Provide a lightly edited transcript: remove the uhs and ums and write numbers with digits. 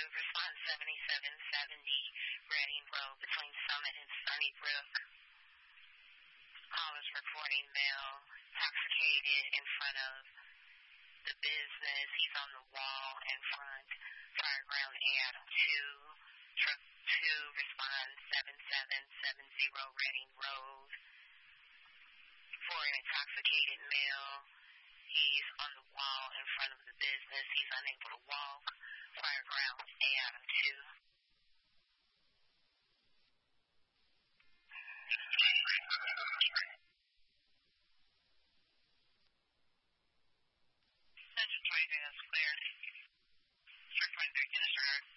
response 7770 Reading Road between Summit and Sunnybrook. Callers reporting male intoxicated in front of the business. He's on the wall in front. Fireground Adam 2. Truck 2 responds 7770 Reading Road. For an intoxicated male. He's on the wall in front of the business. He's unable to walk. Fireground Adam 2.